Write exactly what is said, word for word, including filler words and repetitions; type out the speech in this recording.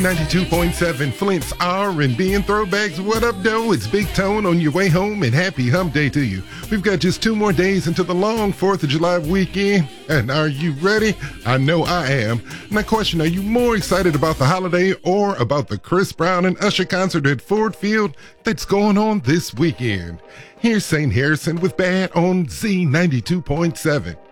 ninety-two point seven Flint's R and B and Throwbacks. What up, though? It's Big Tone on your way home, and happy hump day to you. We've got just two more days until the long fourth of July weekend, and are you ready? I know I am. Now, question, are you more excited about the holiday or about the Chris Brown and Usher concert at Ford Field that's going on this weekend? Here's Saint Harrison with Bad on Z ninety-two point seven.